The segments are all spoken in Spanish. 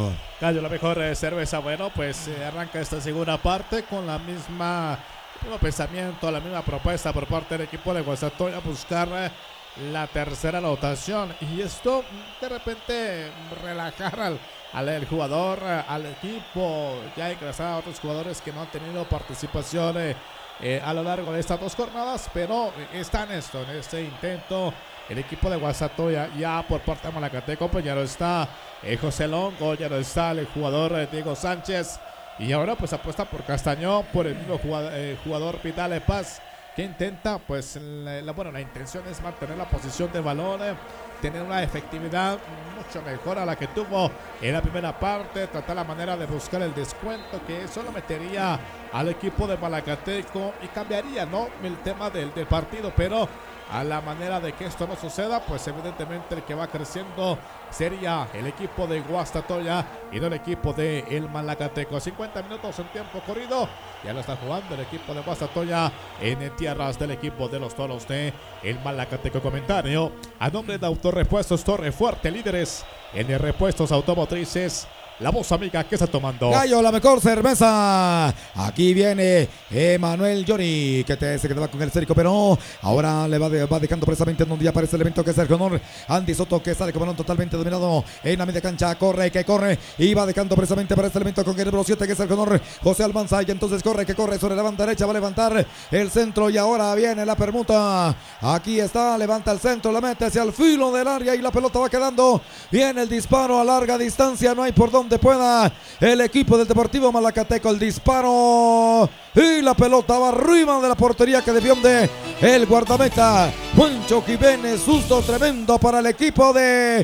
mejor. Gallo, la mejor cerveza. Bueno, pues arranca esta segunda parte con el mismo pensamiento, la misma propuesta por parte del equipo de Guastatoya, buscar la tercera anotación. Y esto de repente relajar al jugador, al equipo. Ya ingresaron a otros jugadores que no han tenido participación a lo largo de estas dos jornadas, pero está en este intento. El equipo de Guastatoya ya por parte de Malacateco, ya no está José Longo, ya no está el jugador Diego Sánchez, y ahora pues apuesta por Castañón, por el mismo jugador Vidal Paz, que intenta pues la intención es mantener la posición de balón, tener una efectividad mucho mejor a la que tuvo en la primera parte, tratar la manera de buscar el descuento, que solo metería al equipo de Malacateco y cambiaría, ¿no?, el tema del partido, pero a la manera de que esto no suceda, pues evidentemente el que va creciendo sería el equipo de Guastatoya y no el equipo de el Malacateco. 50 minutos en tiempo corrido, ya lo está jugando el equipo de Guastatoya en tierras del equipo de los Toros de el Malacateco. Comentario a nombre de Autorepuestos Torre Fuerte, líderes en repuestos automotrices. La voz amiga que está tomando Gallo, la mejor cerveza. Aquí viene Emanuel Johnny, que se quedaba con el esférico, pero ahora le va dejando precisamente en donde ya aparece el elemento que es el honor. Andy Soto, que sale con balón totalmente dominado en la media cancha, corre y va dejando precisamente para este elemento con el número 7, que es el honor José Almanza, y entonces corre sobre la banda derecha, va a levantar el centro y ahora viene la permuta. Aquí está, levanta el centro, la mete hacia el filo del área y la pelota va quedando. Viene el disparo a larga distancia, no hay por dónde pueda el equipo del Deportivo Malacateco. El disparo y la pelota va arriba de la portería que defiende el guardameta Juancho Jiménez. Susto tremendo para el equipo de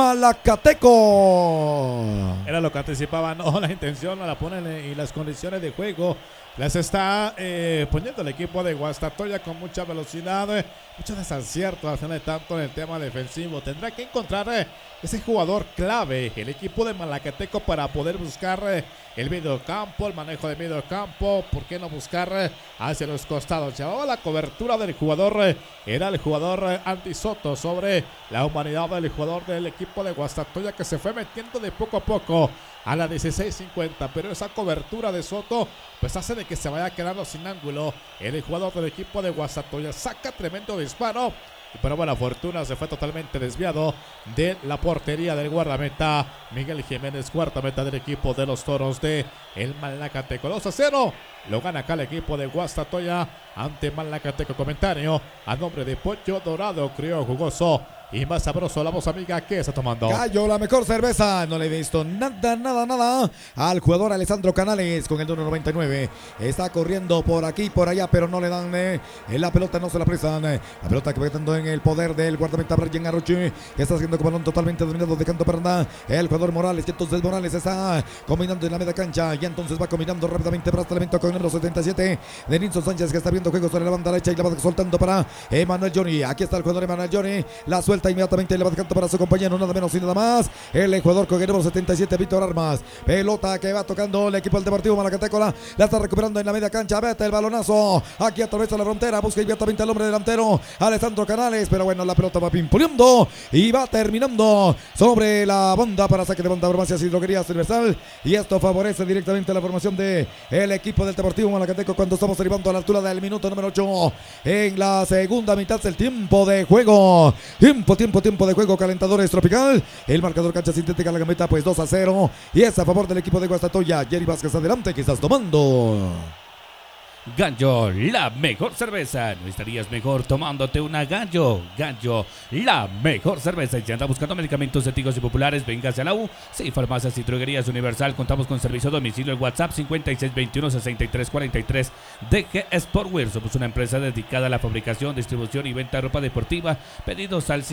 Malacateco. Era lo que anticipaba, no, la intención la ponen y las condiciones de juego las está poniendo el equipo de Guastatoya con mucha velocidad, mucho desacierto, haciendo tanto en el tema defensivo. Tendrá que encontrar ese jugador clave el equipo de Malacateco para poder buscar el medio campo, el manejo de medio campo. ¿Por qué no buscar hacia los costados? Llevaba la cobertura del jugador, era el jugador Andy Soto sobre la humanidad del jugador del equipo de Guastatoya, que se fue metiendo de poco a poco a la 16:50, pero esa cobertura de Soto pues hace de que se vaya quedando sin ángulo el jugador del equipo de Guastatoya. Saca tremendo disparo, pero buena fortuna, se fue totalmente desviado de la portería del guardameta Miguel Jiménez, guardameta del equipo de los Toros de el Malacateco. 2-0 lo gana acá el equipo de Guastatoya ante Malacateco. Comentario a nombre de Pollo Dorado, Criollo Jugoso y más sabroso. La voz amiga que está tomando Gallo, la mejor cerveza. No le he visto nada al jugador Alessandro Canales con el número 99. Está corriendo por aquí, por allá, pero no le dan la pelota, no se la prestan. La pelota que va quedando en el poder del guardameta Brian Arrochi, que está haciendo con balón totalmente dominado, dejando perna el jugador Morales, que entonces Morales está combinando en la media cancha y entonces va combinando rápidamente para este elemento con el número 77 de Nilson Sánchez, que está viendo juego sobre la banda derecha y la va soltando para Emanuel Johnny. Aquí está el jugador Emanuel Johnny, la suelta inmediatamente y le va dejando para su compañero, nada menos y nada más el jugador con el número 77 Víctor Armas. Pelota que va tocando el equipo del Deportivo Malacateco, la está recuperando en la media cancha, vete el balonazo, aquí atraviesa la frontera, busca inmediatamente al hombre delantero Alessandro Canales, pero bueno, la pelota va pimponeando y va terminando sobre la banda para saque de banda, Farmacias y Droguerías Universal, y esto favorece directamente la formación de el equipo del Deportivo Malacateco cuando estamos arribando a la altura del minuto número 8 en la segunda mitad del tiempo de juego. Tiempo de juego, Calentadores Tropical. El marcador cancha sintética, la gambeta, pues 2-0. Y es a favor del equipo de Guastatoya. Jerry Vázquez adelante, que estás tomando. Gallo, la mejor cerveza. ¿No estarías mejor tomándote una Gallo? Gallo, la mejor cerveza. Y si anda buscando medicamentos éticos y populares, véngase a la U. Sí, Farmacias y Droguerías Universal. Contamos con servicio a domicilio. El WhatsApp 5621-6343. DG Sportwear. Somos una empresa dedicada a la fabricación, distribución y venta de ropa deportiva. Pedidos al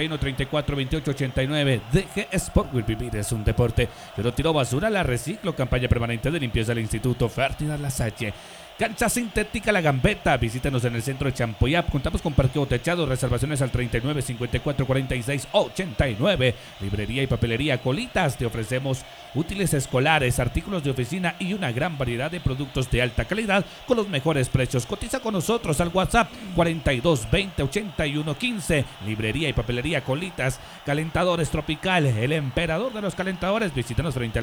51342889. DG Sportwear. Vivir es un deporte. Yo no tiro basura, la reciclo. Campaña permanente de limpieza del Instituto Ferdinand Lasalle. Cancha sintética La Gambeta. Visítanos en el centro de Champoyap. Contamos con parqueo techado. Reservaciones al 39 54 46 89. Librería y papelería Colitas. Te ofrecemos útiles escolares, artículos de oficina y una gran variedad de productos de alta calidad con los mejores precios. Cotiza con nosotros al WhatsApp 42 20 81 15. Librería y papelería Colitas. Calentadores Tropical, el emperador de los calentadores. Visítanos frente a